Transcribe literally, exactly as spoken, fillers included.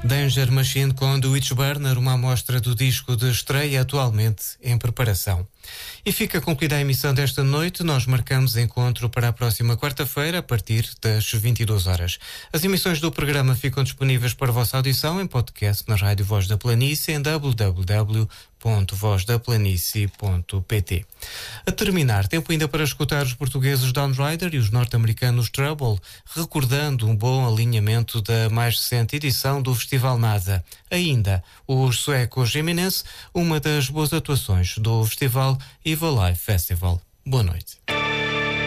Danger Machine com The Witchburner, uma amostra do disco de estreia atualmente em preparação. E fica concluída a emissão desta noite. Nós marcamos encontro para a próxima quarta-feira, a partir das vinte e duas horas. As emissões do programa ficam disponíveis para a vossa audição em podcast na Rádio Voz da Planície em w w w ponto voz da planície ponto p t. A terminar, tempo ainda para escutar os portugueses Downrider e os norte-americanos Trouble, recordando um bom alinhamento da mais recente edição do Festival NASA. Ainda, os suecos Eminence, uma das boas atuações do Festival Evil Life Festival. Boa noite.